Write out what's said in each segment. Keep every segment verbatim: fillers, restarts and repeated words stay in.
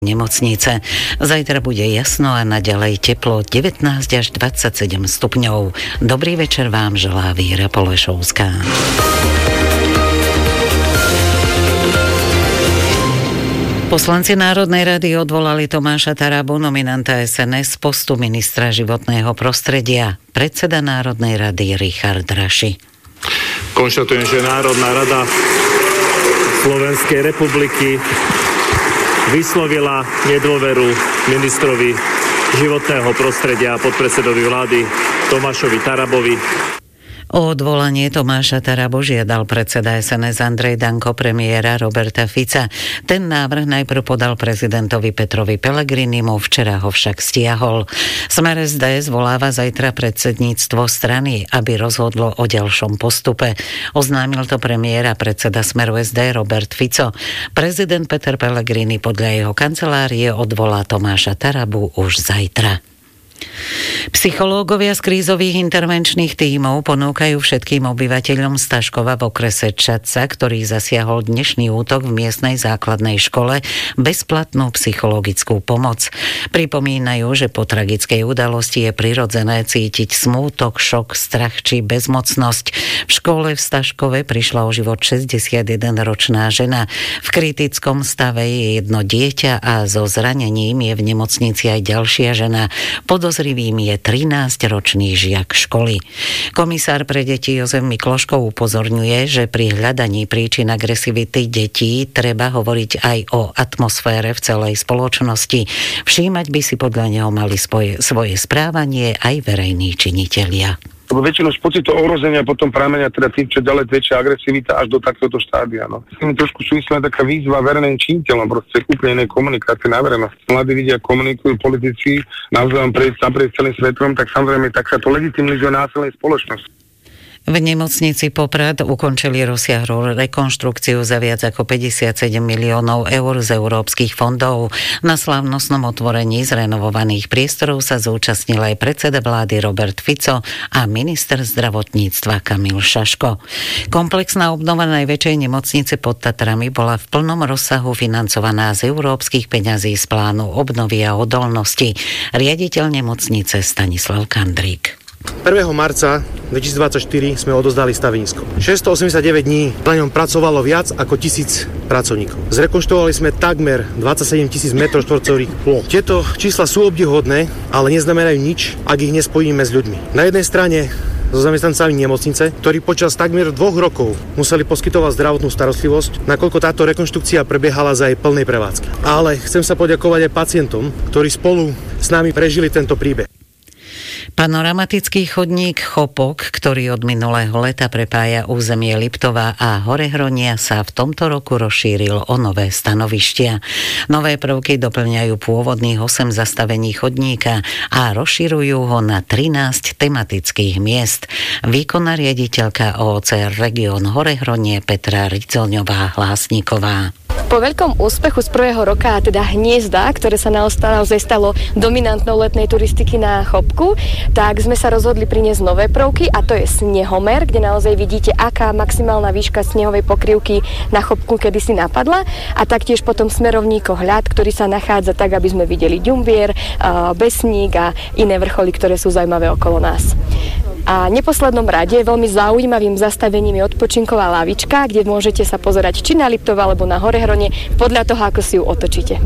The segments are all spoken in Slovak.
nemocnice. Zajtra bude jasno a naďalej teplo devätnásť až dvadsaťsedem stupňov. Dobrý večer vám želá Víra Polešovská. Poslanci Národnej rady odvolali Tomáša Tarabu, nominanta es en es, z postu ministra životného prostredia. Predseda Národnej rady Richard Raši. Konštatujem, že Národná rada Slovenskej republiky vyslovila nedôveru ministrovi životného prostredia a podpredsedovi vlády Tomášovi Tarabovi. O odvolanie Tomáša Tarabu žiadal predseda es en es Andrej Danko premiéra Roberta Fica. Ten návrh najprv podal prezidentovi Petrovi Pellegrinimu, včera ho však stiahol. Smer es dé zvoláva zajtra predsedníctvo strany, aby rozhodlo o ďalšom postupe. Oznámil to premiér a predseda Smeru es dé Robert Fico. Prezident Peter Pellegrini podľa jeho kancelárie odvolá Tomáša Tarabu už zajtra. Psychológovia z krízových intervenčných tímov ponúkajú všetkým obyvateľom Staškova v okrese Čadca, ktorý zasiahol dnešný útok v miestnej základnej škole, bezplatnú psychologickú pomoc. Pripomínajú, že po tragickej udalosti je prirodzené cítiť smútok, šok, strach či bezmocnosť. V škole v Staškove prišla o život šesťdesiatjedenročná žena. V kritickom stave je jedno dieťa a so zranením je v nemocnici aj ďalšia žena. Podozrivým je trinásťročný žiak školy. Komisár pre deti Jozef Mikloško upozorňuje, že pri hľadaní príčin agresivity detí treba hovoriť aj o atmosfére v celej spoločnosti. Všímať by si podľa neho mali svoje, svoje správanie aj verejní činitelia. Lebo väčšinou z pocitu ohrozenia potom pramenia teda tým, čo ďalej väčšia agresivita až do takéhoto štádia. No. S tým trošku súvislená taká výzva verejným činiteľom, proste úplne inej komunikácie na verejnosť. Mladí ľudia komunikujú, politici navzájom prejsť naprieč celým svetom, tak samozrejme tak sa to legitimizuje násilnej spoločnosti. V nemocnici Poprad ukončili rozsiahlu rekonštrukciu za viac ako päťdesiatsedem miliónov eur z európskych fondov. Na slávnostnom otvorení zrenovovaných priestorov sa zúčastnil aj predseda vlády Robert Fico a minister zdravotníctva Kamil Šaško. Komplexná obnova najväčšej nemocnice pod Tatrami bola v plnom rozsahu financovaná z európskych peňazí z plánu obnovy a odolnosti. Riaditeľ nemocnice Stanislav Kandrík. prvého marca dvetisícdvadsaťštyri sme odozdali stavenisko. šesťstoosemdesiatdeväť dní na ňom pracovalo viac ako tisíc pracovníkov. Zrekonštruovali sme takmer dvadsaťsedem tisíc metrov štvorcových plôch. Tieto čísla sú obdivuhodné, ale neznamenajú nič, ak ich nespojíme s ľuďmi. Na jednej strane so zamestnancami nemocnice, ktorí počas takmer dvoch rokov museli poskytovať zdravotnú starostlivosť, nakoľko táto rekonštrukcia prebiehala za jej plnej prevádzky. Ale chcem sa poďakovať aj pacientom, ktorí spolu s nami prežili tento príbeh. Panoramatický chodník Chopok, ktorý od minulého leta prepája územie Liptova a Horehronia, sa v tomto roku rozšíril o nové stanovištia. Nové prvky doplňajú pôvodných osem zastavení chodníka a rozširujú ho na trinásť tematických miest. Výkonná riaditeľka ó cé er Región Horehronie Petra Rizoňová Hlásniková. Po veľkom úspechu z prvého roka, teda hniezda, ktoré sa naozaj stalo dominantnou letnej turistiky na Chopku, tak sme sa rozhodli priniesť nové prvky a to je snehomer, kde naozaj vidíte, aká maximálna výška snehovej pokrývky na Chopku kedysi napadla, a taktiež potom smerovníkohľad, ktorý sa nachádza tak, aby sme videli Ďumbier, Besník a iné vrcholy, ktoré sú zaujímavé okolo nás. A v neposlednom rade veľmi zaujímavým zastavením je odpočinková lavička, kde môžete sa pozerať či na Liptov alebo na Horehronie podľa toho, ako si ju otočíte.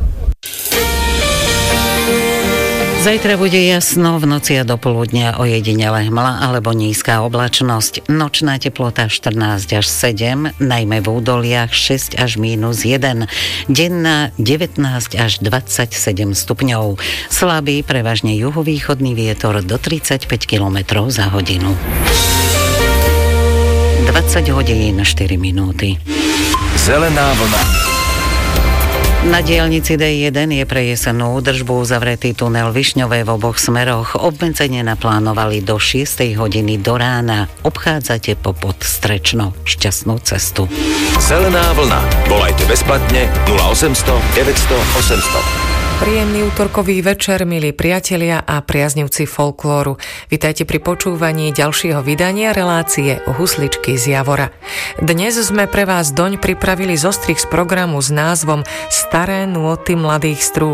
Zajtra bude jasno, v noci a do poludnia ojedinele hmla alebo nízka oblačnosť. Nočná teplota štrnásť až sedem, najmä v údoliach šesť až mínus jeden. Denná devätnásť až dvadsaťsedem stupňov. Slabý, prevažne juhovýchodný vietor do tridsaťpäť kilometrov za hodinu. dvadsať hodín štyri minúty. Zelená vlna. Na diaľnici dé jeden je pre jesennú údržbu uzavretý tunel Višňové v oboch smeroch. Obmedzenie naplánovali do šiestej hodiny do rána. Obchádzate popod Strečno. Šťastnú cestu. Zelená vlna. Volajte bezplatne nula osemsto deväťsto osemsto. Príjemný útorkový večer, milí priatelia a priaznivci folklóru. Vitajte pri počúvaní ďalšieho vydania relácie Husličky z Javora. Dnes sme pre vás doň pripravili zostrih z programu s názvom Staré nôty mladých strún.